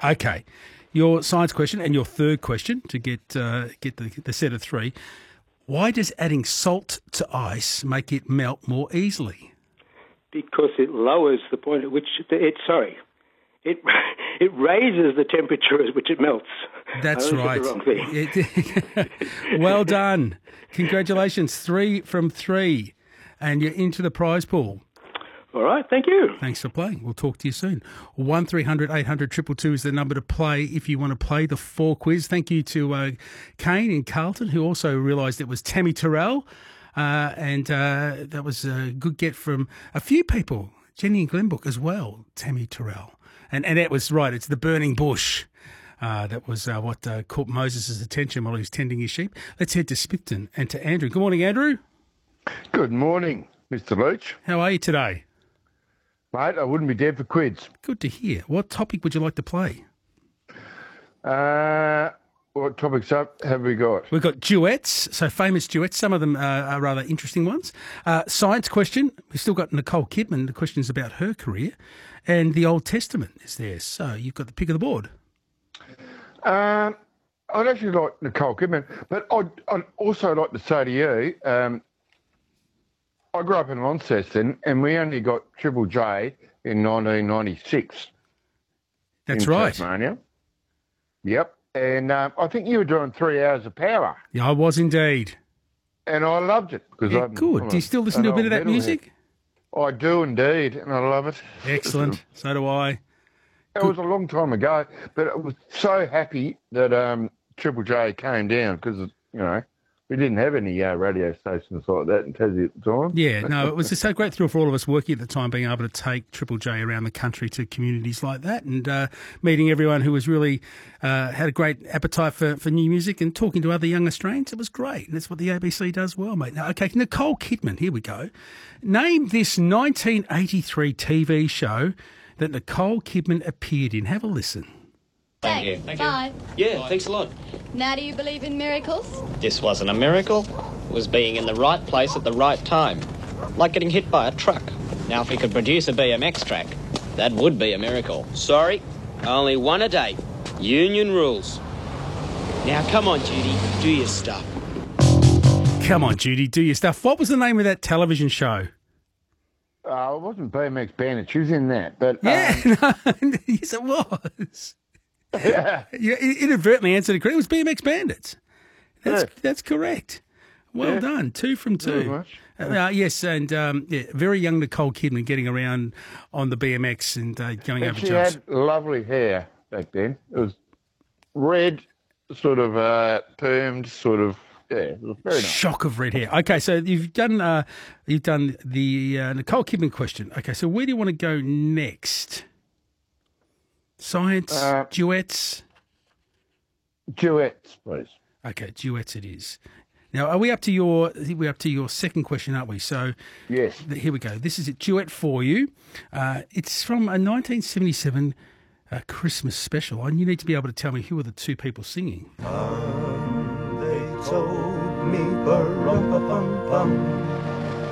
Okay. Your science question and your third question to get the set of three. Why does adding salt to ice make it melt more easily? Because it lowers the point at which it raises the temperature at which it melts. That's right. Said the wrong thing. Well done. Congratulations. 3 from 3. And you're into the prize pool. All right, thank you. Thanks for playing. We'll talk to you soon. 1300 800 222 is the number to play if you want to play the 4 quiz. Thank you to Kane in Carlton, who also realised it was Tammy Terrell. And that was a good get from a few people. Jenny in Glenbrook as well, Tammy Terrell. And that was right, it's the burning bush. That was what caught Moses' attention while he was tending his sheep. Let's head to Spipton and to Andrew. Good morning, Andrew. Good morning, Mr. Leach. How are you today? Mate, I wouldn't be dead for quids. Good to hear. What topic would you like to play? What topics have we got? We've got duets, so famous duets. Some of them are rather interesting ones. Science question. We've still got Nicole Kidman. The question is about her career. And the Old Testament is there. So you've got the pick of the board. I'd actually like Nicole Kidman, but I'd also like to say to you, I grew up in Launceston and we only got Triple J in 1996. That's in right. Tasmania. Yep. And I think you were doing 3 hours of power. Yeah, I was indeed. And I loved it. Yeah, good. Do you still listen to a bit of that music? I do indeed, and I love it. Excellent. So do I. It was a long time ago, but I was so happy that Triple J came down because, we didn't have any radio stations like that in Tassie at the time. Yeah, no, it was just a great thrill for all of us working at the time, being able to take Triple J around the country to communities like that and meeting everyone who was really had a great appetite for new music and talking to other young Australians. It was great. And that's what the ABC does well, mate. Now, okay, Nicole Kidman, here we go. Name this 1983 TV show that Nicole Kidman appeared in. Have a listen. Thank you. Bye. Yeah, thanks a lot. Now, do you believe in miracles? This wasn't a miracle. It was being in the right place at the right time. Like getting hit by a truck. Now, if we could produce a BMX track, that would be a miracle. Sorry, only one a day. Union rules. Now, come on, Judy, do your stuff. Come on, Judy, do your stuff. What was the name of that television show? It wasn't BMX Bandit. She was in that. But yeah, yes, it was. Yeah. You inadvertently answered it correct. It was BMX Bandits. That's correct. Well done. 2 from 2. Very much. Yes, and very young Nicole Kidman getting around on the BMX and going over jumps. She had lovely hair back then. It was red, sort of permed, sort of. Yeah, it was very nice. Shock of red hair. Okay, so you've done the Nicole Kidman question. Okay, so where do you want to go next? Science, duets? Duets, please. Okay, duets it is. Now, I think we're up to your second question, aren't we? So, yes. Here we go. This is a duet for you. It's from a 1977 Christmas special, and you need to be able to tell me who are the two people singing. They told me, ba-rum-pa-pum-pum,